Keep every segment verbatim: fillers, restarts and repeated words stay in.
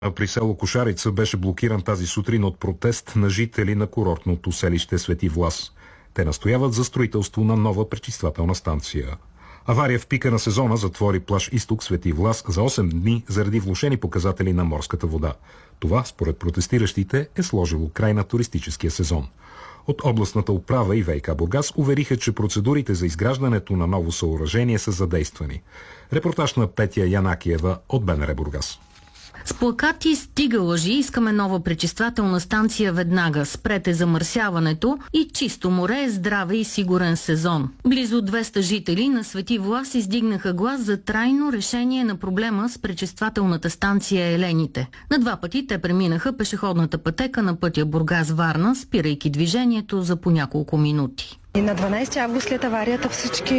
при село Кошарица беше блокиран тази сутрин от протест на жители на курортното селище Свети Влас. Те настояват за строителство на нова пречиствателна станция. Авария в пика на сезона затвори плаж Изток Свети Влас за осем дни заради влошени показатели на морската вода. Това, според протестиращите, е сложило край на туристическия сезон. От областната управа и ВиК Бургас увериха, че процедурите за изграждането на ново съоръжение са задействани. Репортаж на Петя Янакиева от БНР Бургас. С плакати "Стига лъжи, искаме нова пречиствателна станция веднага, спрете замърсяването" и "Чисто море, здраве и сигурен сезон". Близо двеста жители на Свети Влас издигнаха глас за трайно решение на проблема с пречиствателната станция Елените. На два пъти те преминаха пешеходната пътека на пътя Бургас-Варна, спирайки движението за по няколко минути. И на дванадесети август след аварията всички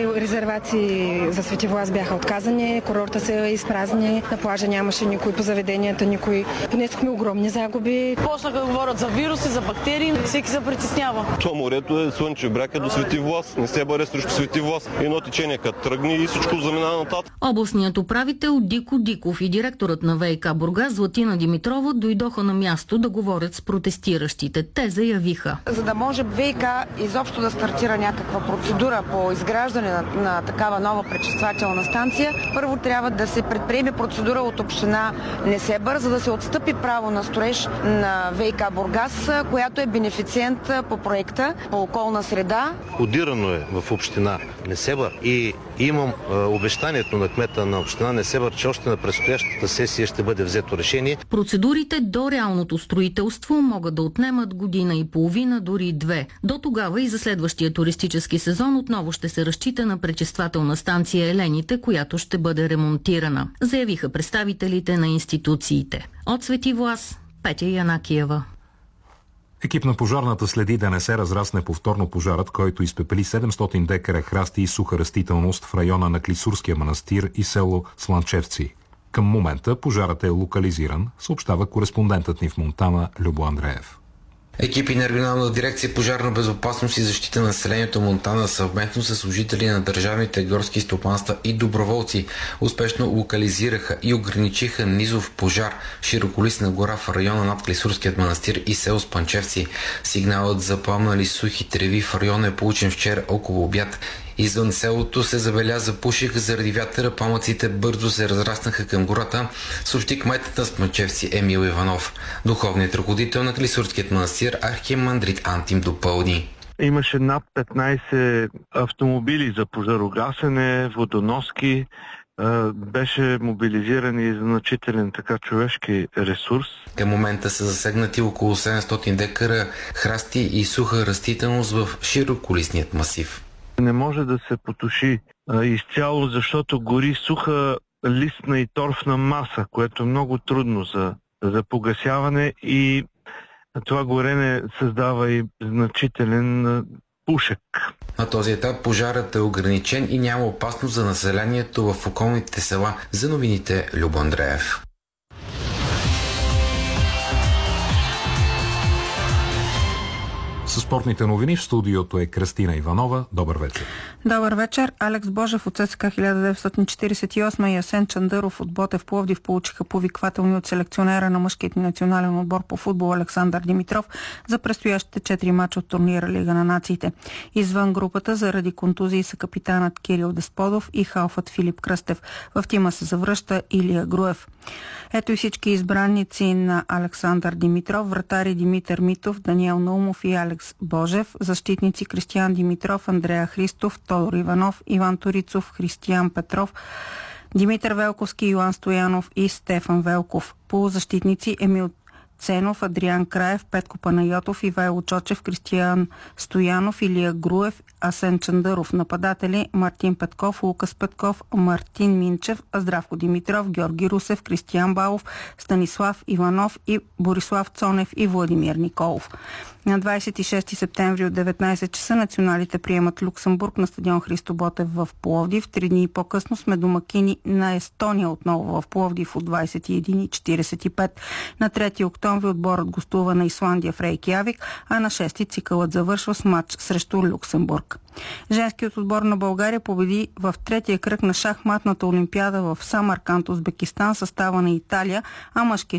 резервации за Свети Влас бяха отказани, курорта се изпразни, на плажа нямаше никой, по заведенията никой. Понесохме огромни загуби. Почнаха да говорят за вируси, за бактерии, всеки се притеснява. То морето е Слънчев бряг е до Свети Влас, не се бъде срещу Свети Влас. Едно течение като тръгне и всичко заминава нататък. Областният управител Дико Диков и директорът на ВиК Бургас Златина Димитрова дойдоха на място да говорят с протестиращите. Те заявиха: за да може ВиК изобщо да стартира някаква процедура по изграждане на, на такава нова пречиствателна станция, първо трябва да се предприеме процедура от община Несебър, за да се отстъпи право на строеж на ВиК Бургас, която е бенефициент по проекта по околна среда. Кодирано е в община Несебър и имам е, обещанието на кмета на община Несебър, че още на предстоящата сесия ще бъде взето решение. Процедурите до реалното строителство могат да отнемат година и половина, дори две. До тогава и за следващия туристически сезон отново ще се разчита на пречиствателна станция Елените, която ще бъде ремонтирана, заявиха представителите на институциите. От Свети Влас, Петя Янакиева. Екип на пожарната следи да не се разрасне повторно пожарът, който изпепели седемстотин декара храсти и суха растителност в района на Клисурския манастир и село Слънчевци. Към момента пожарът е локализиран, съобщава кореспондентът ни в Монтана Любо Андреев. Екипи на регионална дирекция пожарна безопасност и защита на населението Монтана съвместно с служители на държавните горски стопанства и доброволци успешно локализираха и ограничиха низов пожар в широколистна гора в района над Клисурският манастир и село Спанчевци. Сигналът за пламнали сухи треви в района е получен вчера около обяд. Извън селото се забеляза пушек заради вятъра, пламъците бързо се разраснаха към гората, съобщи кметът на Спанчевци Емил Иванов. Духовният ръководител на Клисурският манастир архимандрит Антим допълни: имаше над петнайсет автомобили за пожарогасене, водоноски, беше мобилизиран и значителен така човешки ресурс. Към момента са засегнати около седемстотин декара храсти и суха растителност в широколистният масив. Не може да се потуши а, изцяло, защото гори суха листна и торфна маса, което е много трудно за, за погасяване и това горене създава и значителен а, пушек. На този етап пожарът е ограничен и няма опасност за населението в околните села. За новините Любо Андреев. Със спортните новини в студиото е Кръстина Иванова. Добър вечер. Добър вечер. Алекс Божев от ЦСКА хиляда деветстотин четиридесет и осма и Асен Чандъров от Ботев Пловдив получиха повиквателни от селекционера на мъжкият национален отбор по футбол Александър Димитров за предстоящите четири мача от турнира Лига на нациите. Извън групата заради контузии са капитанът Кирил Десподов и халфът Филип Кръстев. В тима се завръща Илия Груев. Ето и всички избранници на Александър Димитров: вратари Димитър Митов, Даниел Наумов и Алекс Божев, защитници Кристиян Димитров, Андрея Христов, Тодор Иванов, Иван Торицов, Християн Петров, Димитър Велковски, Йоан Стоянов и Стефан Велков. Полузащитници Емил Ценов, Адриан Краев, Петко Панайотов, Ивайло Чочев, Кристиян Стоянов, Илия Груев, Асен Чандъров. Нападатели Мартин Петков, Лукас Петков, Мартин Минчев, Здравко Димитров, Георги Русев, Кристиян Балов, Станислав Иванов и Борислав Цонев и Владимир Николов. На двадесет и шести септември от деветнадесет часа националите приемат Люксембург на стадион Христо Ботев в Пловдив. Три дни по-късно сме домакини на Естония отново в Пловдив от двадесет и една и четиридесет и пет. На трети октомври отборът гостува на Исландия в Рейкявик, а на шести цикълът завършва с матч срещу Люксембург. Женският отбор на България победи в третия кръг на шахматната олимпиада в Самарканд, Узбекистан, състава на Италия, а мъжкият